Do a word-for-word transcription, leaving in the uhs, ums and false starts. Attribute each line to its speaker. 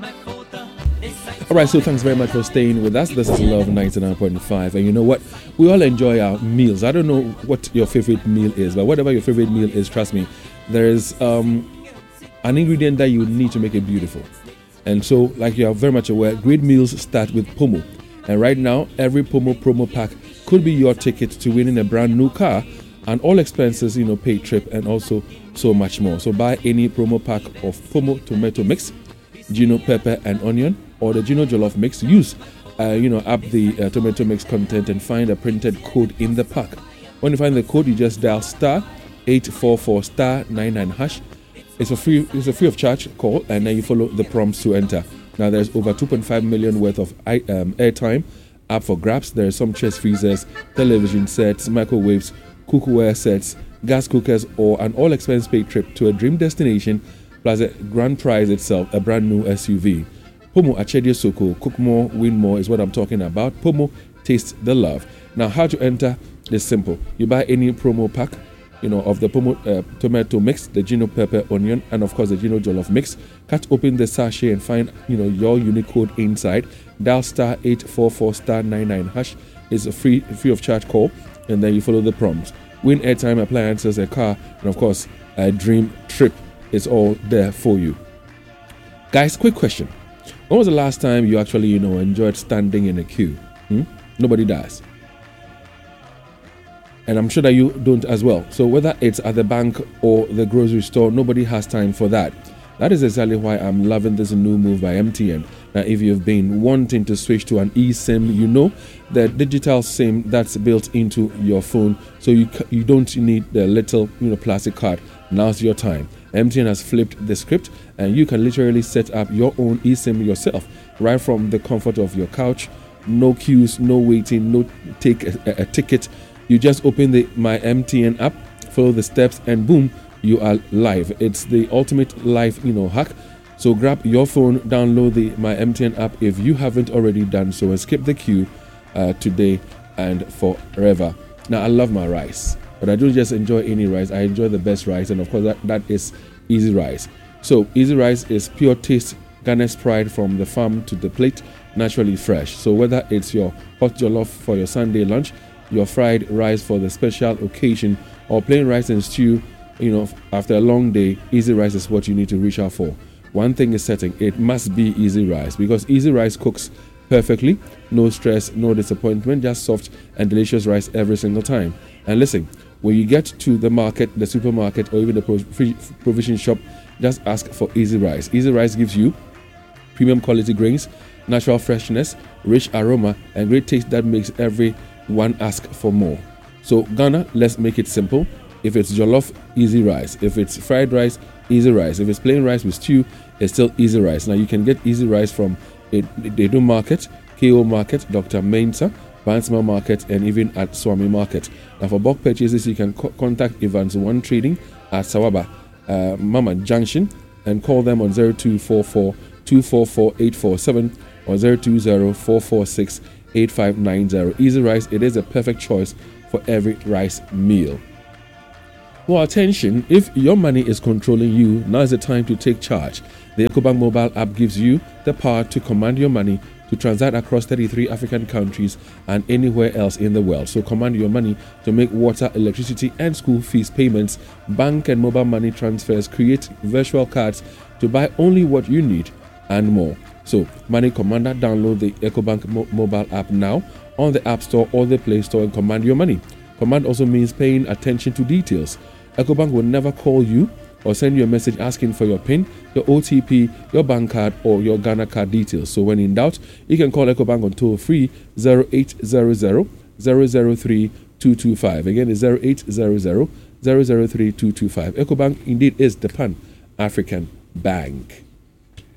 Speaker 1: All right, so thanks very much for staying with us. This is Love ninety-nine point five. And you know what? We all enjoy our meals. I don't know what your favorite meal is, but whatever your favorite meal is, trust me, there is um, an ingredient that you need to make it beautiful. And so, like you are very much aware, great meals start with Pomo. And right now, every Pomo promo pack could be your ticket to winning a brand new car and all expenses, you know, paid trip and also so much more. So buy any promo pack of Pomo tomato mix, Gino pepper and onion, or the Gino Jollof mix. Use, uh, you know, up the uh, tomato mix content and find a printed code in the pack. When you find the code, you just dial star eight four four star nine nine hash. It's a free, it's a free of charge call, and then you follow the prompts to enter. Now there's over two point five million worth of um, airtime up for grabs. There are some chest freezers, television sets, microwaves, cookware sets, gas cookers, or an all expense paid trip to a dream destination, plus a grand prize itself, a brand new S U V. Pomo Achedia Soko, cook more, win more is what I'm talking about. Pomo, taste the love. Now, how to enter is simple. You buy any promo pack, you know, of the Pomo uh, tomato mix, the Gino pepper, onion, and of course the Gino Jollof mix. Cut open the sachet and find, you know, your unique code inside. Dial star eight four four star nine nine hash. It's a free, free of charge call, and then you follow the prompts. Win airtime, appliances, a car, and of course a dream trip. It's all there for you. Guys, quick question. When was the last time you actually, you know, enjoyed standing in a queue? Hmm? Nobody does. And I'm sure that you don't as well. So whether it's at the bank or the grocery store, nobody has time for that. That is exactly why I'm loving this new move by M T N. Now, if you've been wanting to switch to an eSIM, you know the digital SIM that's built into your phone, so you you don't need the little, you know, plastic card. Now's your time. M T N has flipped the script, and you can literally set up your own eSIM yourself right from the comfort of your couch. No queues, no waiting, no take a, a ticket. You just open the My M T N app, follow the steps, and boom, you are live. It's the ultimate live, you know, hack. So grab your phone, download the My M T N app if you haven't already done so, and skip the queue uh, today and forever. Now, I love my rice, but I don't just enjoy any rice. I enjoy the best rice, and of course that, that is Easy Rice. So Easy Rice is pure taste, Ghana's pride, from the farm to the plate, naturally fresh. So whether it's your hot jollof for your Sunday lunch, your fried rice for the special occasion, or plain rice and stew, you know, after a long day, Easy Rice is what you need to reach out for. One thing is certain, it must be Easy Rice, because Easy Rice cooks perfectly, no stress, no disappointment, just soft and delicious rice every single time. And listen, when you get to the market, the supermarket, or even the provision shop, just ask for Easy Rice. Easy Rice gives you premium quality grains, natural freshness, rich aroma, and great taste that makes everyone ask for more. So Ghana, let's make it simple. If it's jollof, Easy Rice. If it's fried rice, Easy Rice. If it's plain rice with stew, it's still Easy Rice. Now you can get Easy Rice from Dedu Market, K O Market, Doctor Mensah, Bansma Market, and even at Swami Market. Now for bulk purchases, you can co- contact Evans One Trading at Sawaba, uh, Mama Junction, and call them on zero two four four, two four four, eight four seven or zero two zero, four four six, eight five nine zero. Easy Rice, it is a perfect choice for every rice meal. Well, attention, if your money is controlling you, now is the time to take charge. The EcoBank mobile app gives you the power to command your money to transact across thirty-three African countries and anywhere else in the world. So command your money to make water, electricity, and school fees payments, bank and mobile money transfers, create virtual cards to buy only what you need, and more. So, Money Commander, download the EcoBank mo- mobile app now on the App Store or the Play Store and command your money. Command also means paying attention to details. EcoBank will never call you or send you a message asking for your PIN, your O T P, your bank card, or your Ghana card details. So when in doubt, you can call EcoBank on toll free zero eight zero zero, zero zero three, two two five. Again, it's zero eight zero zero, zero zero three, two two five. EcoBank indeed is the Pan-African Bank.